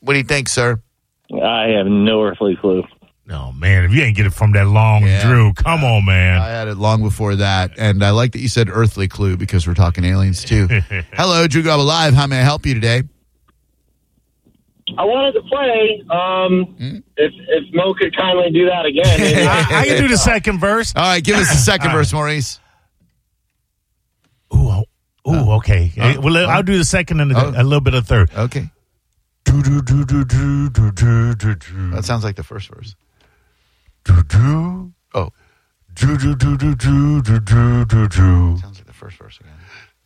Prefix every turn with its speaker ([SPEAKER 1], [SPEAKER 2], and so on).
[SPEAKER 1] What do you think, sir?
[SPEAKER 2] I have no earthly clue.
[SPEAKER 3] No, man, if you ain't get it from that long Drew, come on, man.
[SPEAKER 1] I had it long before that, and I like that you said earthly clue because we're talking aliens, too. Hello, Drew Garabo Live. How may I help you today?
[SPEAKER 4] I wanted to play. If Mo could kindly do that again.
[SPEAKER 3] I can do the second verse.
[SPEAKER 1] All right, give us the second verse, Maurice.
[SPEAKER 3] Ooh, okay. Well, I'll do the second and a little bit of third.
[SPEAKER 1] Okay. That sounds like the first verse. Oh. Sounds like the first verse again.